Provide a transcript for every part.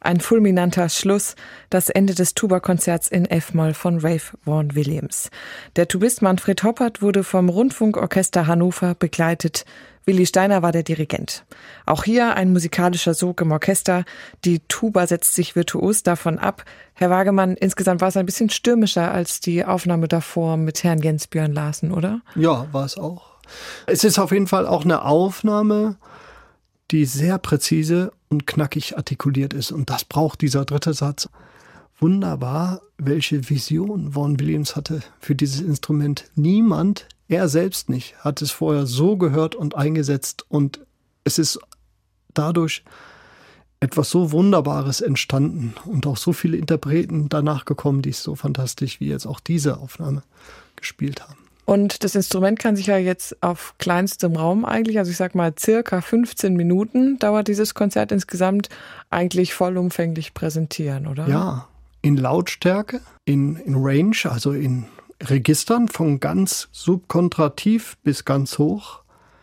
Ein fulminanter Schluss, das Ende des Tuba-Konzerts in F-Moll von Ralph Vaughan Williams. Der Tubist Manfred Hoppert wurde vom Rundfunkorchester Hannover begleitet. Willi Steiner war der Dirigent. Auch hier ein musikalischer Sog im Orchester. Die Tuba setzt sich virtuos davon ab. Herr Wagemann, insgesamt war es ein bisschen stürmischer als die Aufnahme davor mit Herrn Jens Björn Larsen, oder? Ja, war es auch. Es ist auf jeden Fall auch eine Aufnahme, die sehr präzise und knackig artikuliert ist. Und das braucht dieser dritte Satz. Wunderbar, welche Vision Vaughan Williams hatte für dieses Instrument. Niemand, er selbst nicht, hat es vorher so gehört und eingesetzt. Und es ist dadurch etwas so Wunderbares entstanden. Und auch so viele Interpreten danach gekommen, die es so fantastisch wie jetzt auch diese Aufnahme gespielt haben. Und das Instrument kann sich ja jetzt auf kleinstem Raum eigentlich, also ich sag mal circa 15 Minuten dauert dieses Konzert insgesamt, eigentlich vollumfänglich präsentieren, oder? Ja, in Lautstärke, in Range, also in Registern von ganz subkontrativ bis ganz hoch,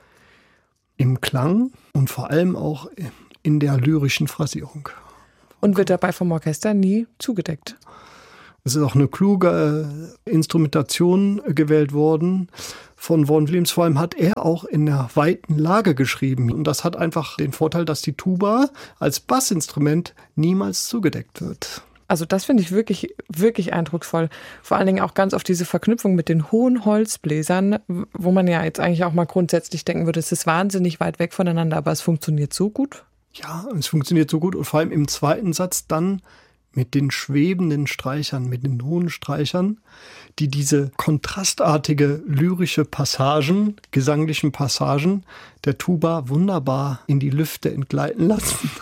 im Klang und vor allem auch in der lyrischen Phrasierung. Und wird dabei vom Orchester nie zugedeckt? Es ist auch eine kluge Instrumentation gewählt worden von Vaughan Williams. Vor allem hat er auch in einer weiten Lage geschrieben. Und das hat einfach den Vorteil, dass die Tuba als Bassinstrument niemals zugedeckt wird. Also das finde ich wirklich, wirklich eindrucksvoll. Vor allen Dingen auch ganz auf diese Verknüpfung mit den hohen Holzbläsern, wo man ja jetzt eigentlich auch mal grundsätzlich denken würde, es ist wahnsinnig weit weg voneinander, aber es funktioniert so gut. Ja, es funktioniert so gut und vor allem im zweiten Satz dann mit den schwebenden Streichern, mit den hohen Streichern, die diese kontrastartige lyrische Passagen, gesanglichen Passagen der Tuba wunderbar in die Lüfte entgleiten lassen.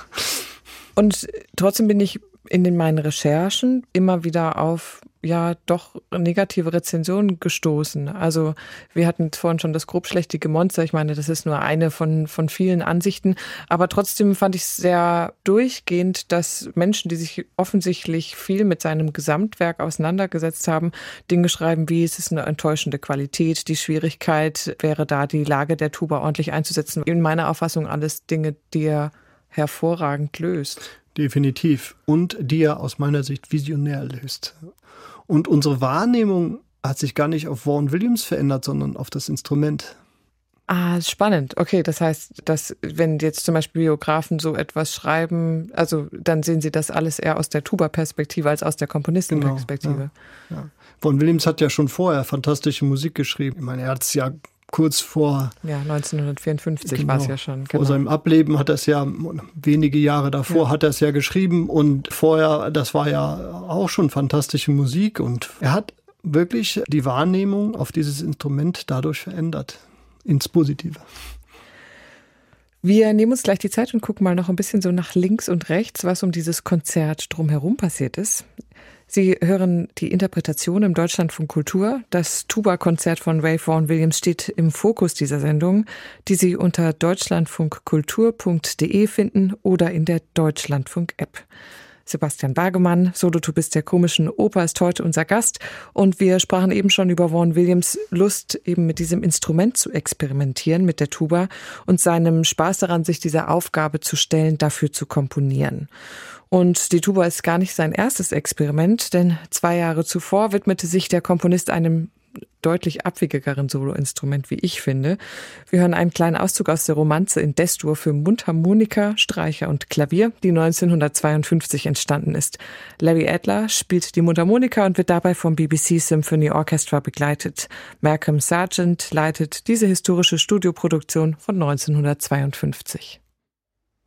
Und trotzdem bin ich in meinen Recherchen immer wieder auf doch negative Rezensionen gestoßen. Also wir hatten vorhin schon das grobschlächtige Monster. Ich meine, das ist nur eine von vielen Ansichten. Aber trotzdem fand ich es sehr durchgehend, dass Menschen, die sich offensichtlich viel mit seinem Gesamtwerk auseinandergesetzt haben, Dinge schreiben wie, es ist eine enttäuschende Qualität, die Schwierigkeit wäre da, die Lage der Tuba ordentlich einzusetzen. In meiner Auffassung alles Dinge, die er hervorragend löst. Definitiv. Und die er aus meiner Sicht visionär löst. Und unsere Wahrnehmung hat sich gar nicht auf Vaughan Williams verändert, sondern auf das Instrument. Ah, spannend. Okay, das heißt, dass wenn jetzt zum Beispiel Biografen so etwas schreiben, also dann sehen sie das alles eher aus der Tuba-Perspektive als aus der Komponistenperspektive. Genau, ja. Vaughan Williams hat ja schon vorher fantastische Musik geschrieben. Ich meine, er hat es ja kurz vor... Ja, 1954 war es ja schon. Vor seinem Ableben hat er es ja, wenige Jahre davor hat er es ja geschrieben. Und vorher, das war ja auch schon fantastische Musik. Und er hat wirklich die Wahrnehmung auf dieses Instrument dadurch verändert. Ins Positive. Wir nehmen uns gleich die Zeit und gucken mal noch ein bisschen so nach links und rechts, was um dieses Konzert drumherum passiert ist. Sie hören die Interpretation im Deutschlandfunk Kultur. Das Tuba-Konzert von Ralph Vaughan Williams steht im Fokus dieser Sendung, die Sie unter deutschlandfunkkultur.de finden oder in der Deutschlandfunk-App. Sebastian Wagemann, Solotubist der Komischen Oper, ist heute unser Gast. Und wir sprachen eben schon über Vaughan Williams' Lust, eben mit diesem Instrument zu experimentieren, mit der Tuba, und seinem Spaß daran, sich dieser Aufgabe zu stellen, dafür zu komponieren. Und die Tuba ist gar nicht sein erstes Experiment, denn 2 Jahre zuvor widmete sich der Komponist einem deutlich abwegigeren Soloinstrument, wie ich finde. Wir hören einen kleinen Auszug aus der Romanze in D-Dur für Mundharmonika, Streicher und Klavier, die 1952 entstanden ist. Larry Adler spielt die Mundharmonika und wird dabei vom BBC Symphony Orchestra begleitet. Malcolm Sargent leitet diese historische Studioproduktion von 1952.